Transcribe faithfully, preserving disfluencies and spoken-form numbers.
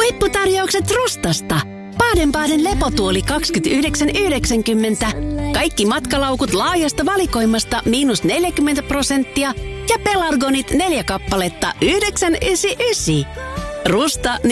Lipputarjoukset Rustasta. Baden-Baden lepotuoli kaksikymmentäyhdeksän yhdeksänkymmentä. Kaikki matkalaukut laajasta valikoimasta miinus neljäkymmentä prosenttia. Ja pelargonit neljä kappaletta yhdeksän yhdeksänkymmentäyhdeksän. Rusta